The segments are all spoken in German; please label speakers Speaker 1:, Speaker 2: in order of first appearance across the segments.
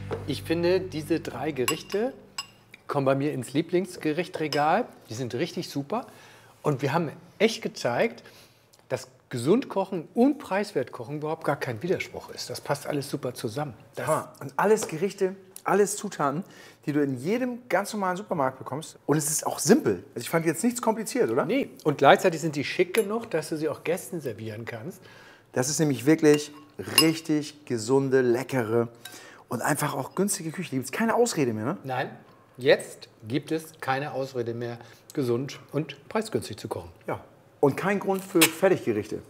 Speaker 1: Ich finde, diese 3 Gerichte kommen bei mir ins Lieblingsgerichtregal. Die sind richtig super. Und wir haben echt gezeigt, dass Gesundkochen und Preiswertkochen überhaupt gar kein Widerspruch ist. Das passt alles super zusammen.
Speaker 2: Und alles Gerichte, alles Zutaten, die du in jedem ganz normalen Supermarkt bekommst. Und es ist auch simpel. Also ich fand jetzt nichts kompliziert, oder?
Speaker 1: Nee, und gleichzeitig sind die schick genug, dass du sie auch Gästen servieren kannst.
Speaker 2: Das ist nämlich wirklich richtig gesunde, leckere und einfach auch günstige Küche. Da gibt es keine Ausrede mehr, ne?
Speaker 1: Nein, jetzt gibt es keine Ausrede mehr, gesund und preisgünstig zu kochen.
Speaker 2: Ja. Und kein Grund für Fertiggerichte.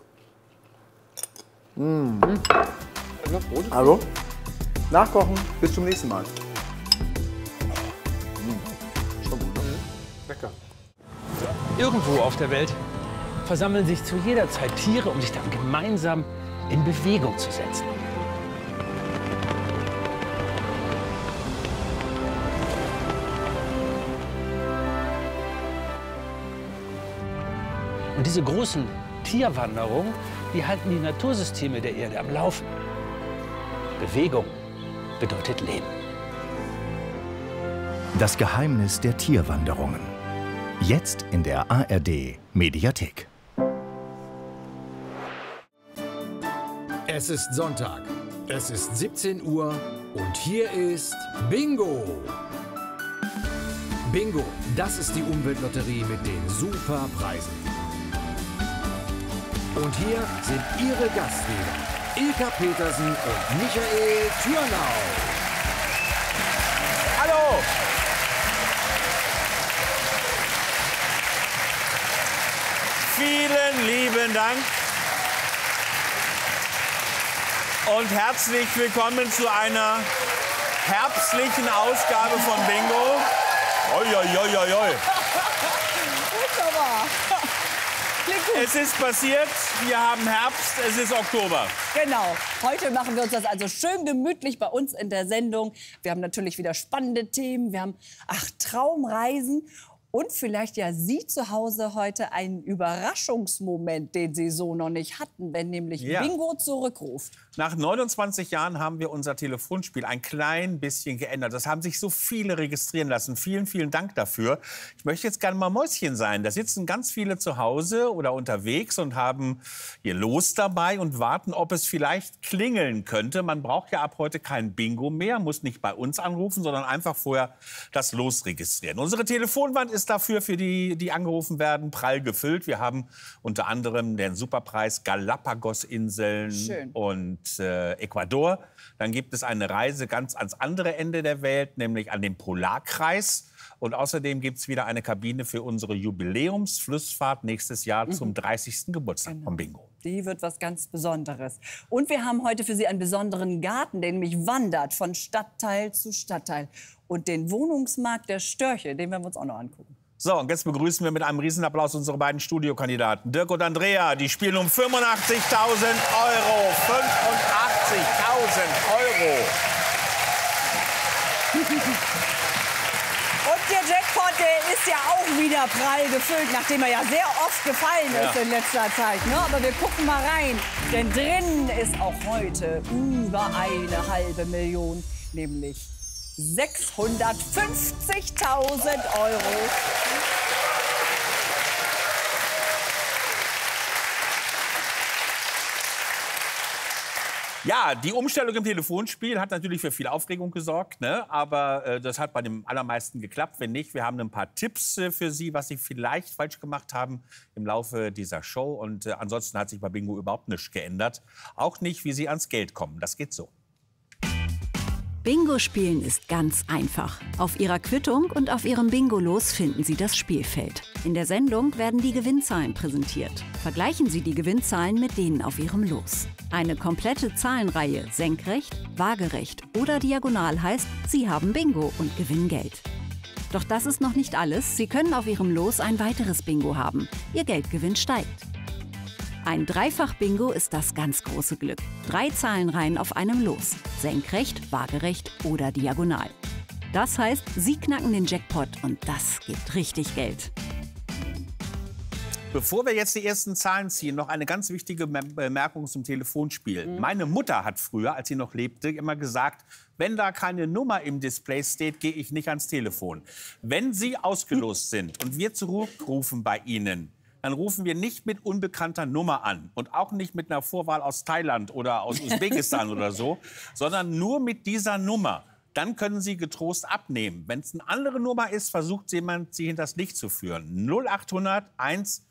Speaker 2: Also, nachkochen, bis zum nächsten Mal.
Speaker 1: Schon gut, ne? Lecker.
Speaker 3: Irgendwo auf der Welt versammeln sich zu jeder Zeit Tiere, um sich dann gemeinsam in Bewegung zu setzen. Und diese großen Tierwanderungen, die halten die Natursysteme der Erde am Laufen. Bewegung bedeutet Leben.
Speaker 4: Das Geheimnis der Tierwanderungen. Jetzt in der ARD Mediathek.
Speaker 5: Es ist Sonntag. Es ist 17 Uhr und hier ist Bingo. Bingo, das ist die Umweltlotterie mit den super Preisen. Und hier sind Ihre Gastgeber, Ilka Petersen und Michael Thürnau.
Speaker 2: Hallo!
Speaker 6: Vielen lieben Dank und herzlich willkommen zu einer herbstlichen Ausgabe von Bingo. Oi, oi, oi, oi, oi. Es ist passiert, wir haben Herbst, es ist Oktober.
Speaker 7: Genau, heute machen wir uns das also schön gemütlich bei uns in der Sendung. Wir haben natürlich wieder spannende Themen, wir haben Traumreisen und vielleicht ja Sie zu Hause heute einen Überraschungsmoment, den Sie so noch nicht hatten, wenn nämlich Bingo zurückruft.
Speaker 6: Nach 29 Jahren haben wir unser Telefonspiel ein klein bisschen geändert. Das haben sich so viele registrieren lassen. Vielen, vielen Dank dafür. Ich möchte jetzt gerne mal Mäuschen sein. Da sitzen ganz viele zu Hause oder unterwegs und haben ihr Los dabei und warten, ob es vielleicht klingeln könnte. Man braucht ja ab heute kein Bingo mehr, muss nicht bei uns anrufen, sondern einfach vorher das Los registrieren. Unsere Telefonwand ist dafür, für die angerufen werden, prall gefüllt. Wir haben unter anderem den Superpreis Galapagos-Inseln und Ecuador. Dann gibt es eine Reise ganz ans andere Ende der Welt, nämlich an den Polarkreis. Und außerdem gibt es wieder eine Kabine für unsere Jubiläumsflussfahrt nächstes Jahr zum 30. Geburtstag vom Bingo.
Speaker 7: Die wird was ganz Besonderes. Und wir haben heute für Sie einen besonderen Garten, der nämlich wandert von Stadtteil zu Stadtteil. Und den Wohnungsmarkt der Störche, den werden wir uns auch noch angucken.
Speaker 6: So, und jetzt begrüßen wir mit einem Riesenapplaus unsere beiden Studiokandidaten. Dirk und Andrea, die spielen um 85.000 €. 85.000 €.
Speaker 7: Und der Jackpot, der ist ja auch wieder prall gefüllt, nachdem er ja sehr oft gefallen ist in letzter Zeit. Ne? Aber wir gucken mal rein, denn drin ist auch heute über 1,5 Million, nämlich 650.000 €.
Speaker 6: Ja, die Umstellung im Telefonspiel hat natürlich für viel Aufregung gesorgt, ne? Aber das hat bei den allermeisten geklappt. Wenn nicht, wir haben ein paar Tipps für Sie, was Sie vielleicht falsch gemacht haben im Laufe dieser Show. Und ansonsten hat sich bei Bingo überhaupt nichts geändert. Auch nicht, wie Sie ans Geld kommen. Das geht so.
Speaker 8: Bingo spielen ist ganz einfach. Auf Ihrer Quittung und auf Ihrem Bingo-Los finden Sie das Spielfeld. In der Sendung werden die Gewinnzahlen präsentiert. Vergleichen Sie die Gewinnzahlen mit denen auf Ihrem Los. Eine komplette Zahlenreihe senkrecht, waagerecht oder diagonal heißt, Sie haben Bingo und gewinnen Geld. Doch das ist noch nicht alles. Sie können auf Ihrem Los ein weiteres Bingo haben. Ihr Geldgewinn steigt. Ein Dreifach-Bingo ist das ganz große Glück. 3 Zahlenreihen auf einem Los. Senkrecht, waagerecht oder diagonal. Das heißt, Sie knacken den Jackpot und das gibt richtig Geld.
Speaker 6: Bevor wir jetzt die ersten Zahlen ziehen, noch eine ganz wichtige Bemerkung zum Telefonspiel. Meine Mutter hat früher, als sie noch lebte, immer gesagt, wenn da keine Nummer im Display steht, gehe ich nicht ans Telefon. Wenn Sie ausgelost sind und wir zurückrufen bei Ihnen, dann rufen wir nicht mit unbekannter Nummer an und auch nicht mit einer Vorwahl aus Thailand oder aus Usbekistan oder so, sondern nur mit dieser Nummer. Dann können Sie getrost abnehmen. Wenn es eine andere Nummer ist, versucht jemand, Sie hinters Licht zu führen. 0800 1